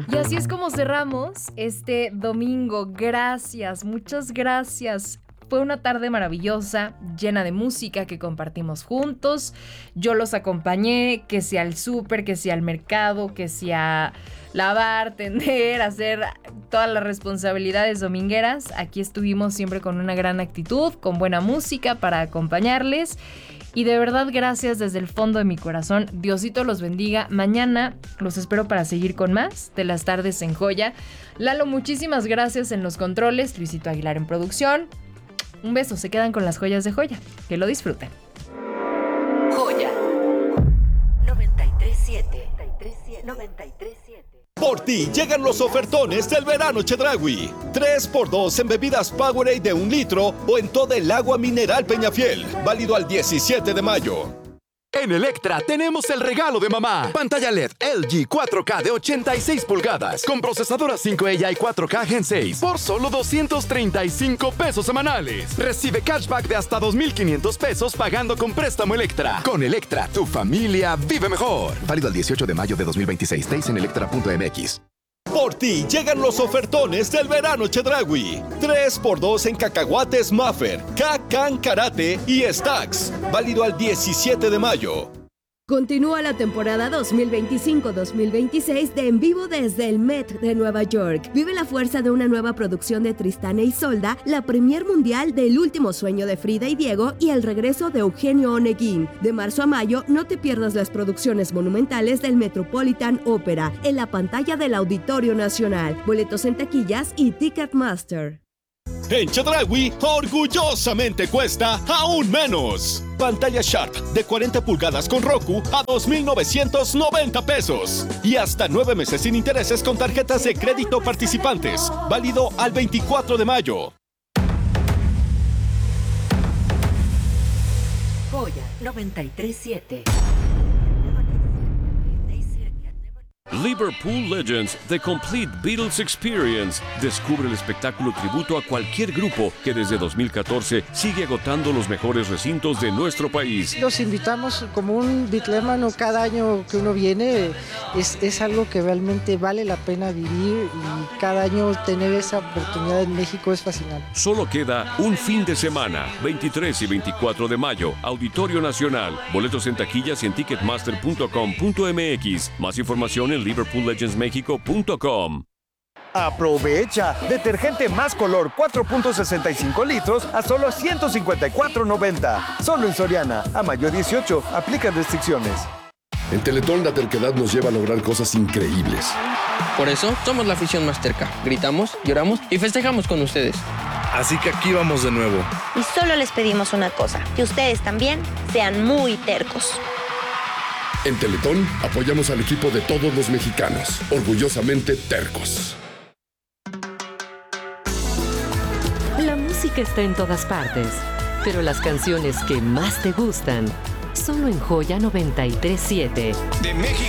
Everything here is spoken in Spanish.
Y así es como cerramos este domingo. Gracias, muchas gracias. Fue una tarde maravillosa, llena de música que compartimos juntos. Yo los acompañé, que sea al súper, que sea al mercado, que sea lavar, tender, hacer todas las responsabilidades domingueras. Aquí estuvimos siempre con una gran actitud, con buena música para acompañarles. Y de verdad, gracias desde el fondo de mi corazón. Diosito los bendiga. Mañana los espero para seguir con más de las tardes en Joya. Lalo, muchísimas gracias en los controles. Luisito Aguilar en producción. Un beso, se quedan con las joyas de Joya. Que lo disfruten. Joya 93.7. 93.7. Por ti llegan los ofertones del verano Chedraui. 3x2 en bebidas Powerade de 1 litro o en toda el agua mineral Peñafiel. Válido al 17 de mayo. En Electra tenemos el regalo de mamá. Pantalla LED LG 4K de 86 pulgadas con procesadora 5 AI 4K Gen 6 por solo 235 pesos semanales. Recibe cashback de hasta 2,500 pesos pagando con préstamo Electra. Con Electra, tu familia vive mejor. Válido al 18 de mayo de 2026. Days en electra.mx. Por ti llegan los ofertones del verano Chedraui. 3x2 en cacahuates Maffer, Kakan Karate y Stacks. Válido al 17 de mayo. Continúa la temporada 2025-2026 de En Vivo desde el Met de Nueva York. Vive la fuerza de una nueva producción de Tristán e Isolda, la premier mundial del último sueño de Frida y Diego y el regreso de Eugenio Oneguín. De marzo a mayo, no te pierdas las producciones monumentales del Metropolitan Opera en la pantalla del Auditorio Nacional. Boletos en taquillas y Ticketmaster. En Chedraui, orgullosamente cuesta aún menos. Pantalla Sharp de 40 pulgadas con Roku a 2,990 pesos. Y hasta 9 meses sin intereses con tarjetas de crédito participantes. Válido al 24 de mayo. Joya 93.7. Liverpool Legends, The Complete Beatles Experience. Descubre el espectáculo tributo a cualquier grupo que desde 2014 sigue agotando los mejores recintos de nuestro país. Los invitamos como un bitlémano cada año que uno viene. Es algo que realmente vale la pena vivir y cada año tener esa oportunidad en México es fascinante. Solo queda un fin de semana, 23 y 24 de mayo, Auditorio Nacional. Boletos en taquillas y en ticketmaster.com.mx. Más información en liverpoollegendsmexico.com. Aprovecha, detergente más color 4.65 litros a solo $154.90. Solo en Soriana, a mayo 18, aplica restricciones. En Teletón la terquedad nos lleva a lograr cosas increíbles. Por eso somos la afición más terca. Gritamos, lloramos y festejamos con ustedes. Así que aquí vamos de nuevo. Y solo les pedimos una cosa, que ustedes también sean muy tercos. En Teletón apoyamos al equipo de todos los mexicanos, orgullosamente tercos. La música está en todas partes, pero las canciones que más te gustan, solo en Joya 93.7. De México.